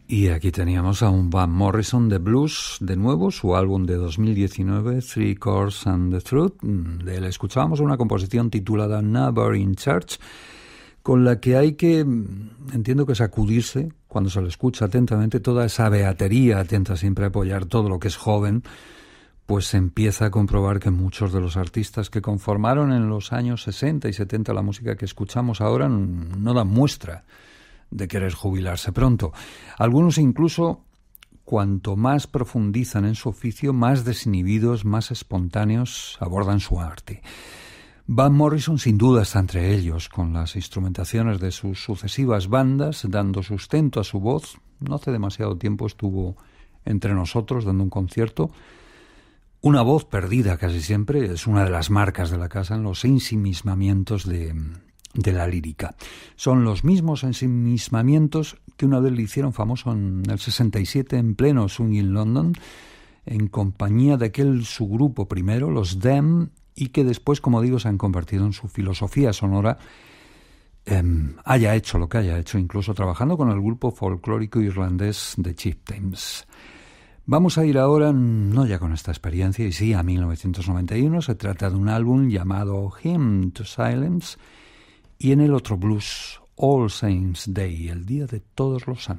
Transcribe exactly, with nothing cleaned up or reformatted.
Y aquí teníamos a un Van Morrison de blues, de nuevo, su álbum de dos mil diecinueve, Three Chords and the Truth. De él escuchábamos una composición titulada Never in Church, con la que hay que, entiendo que sacudirse, cuando se lo escucha atentamente, toda esa beatería, atenta siempre a apoyar todo lo que es joven, pues se empieza a comprobar que muchos de los artistas que conformaron en los años sesenta y setenta la música que escuchamos ahora no dan muestra de querer jubilarse pronto. Algunos incluso, cuanto más profundizan en su oficio, más desinhibidos, más espontáneos abordan su arte. Van Morrison sin duda está entre ellos, con las instrumentaciones de sus sucesivas bandas, dando sustento a su voz. No hace demasiado tiempo estuvo entre nosotros dando un concierto. Una voz perdida casi siempre es una de las marcas de la casa en los ensimismamientos de... de la lírica. Son los mismos ensimismamientos que una vez le hicieron famoso en el sesenta y siete en pleno Swinging London, en compañía de aquel su grupo primero, los Them, y que después, como digo, se han convertido en su filosofía sonora, eh, haya hecho lo que haya hecho, incluso trabajando con el grupo folclórico irlandés de Chieftains. Vamos a ir ahora, no ya con esta experiencia, y sí, a mil novecientos noventa y uno. Se trata de un álbum llamado Hymn to Silence, y en el otro blues, All Saints' Day, el Día de Todos los Santos.